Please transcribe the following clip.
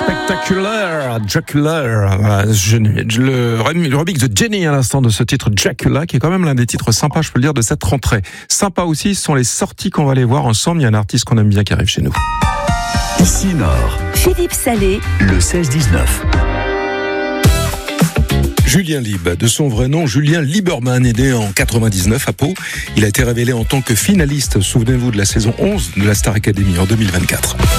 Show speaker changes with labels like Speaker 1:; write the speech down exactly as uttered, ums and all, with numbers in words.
Speaker 1: Spectacular, Dracula, voilà, je, le, le remix de Jenny à l'instant de ce titre Dracula, qui est quand même l'un des titres sympas, je peux le dire, de cette rentrée. Sympa aussi, ce sont les sorties qu'on va aller voir ensemble. Il y a un artiste qu'on aime bien qui arrive chez nous.
Speaker 2: Ici Nord,
Speaker 3: Philippe Salé,
Speaker 2: le seize dix-neuf.
Speaker 1: Julien Lib, de son vrai nom Julien Lieberman, est né en quatre-vingt-dix-neuf à Pau. Il a été révélé en tant que finaliste, souvenez-vous, de la saison onze de la Star Academy en deux mille vingt-quatre.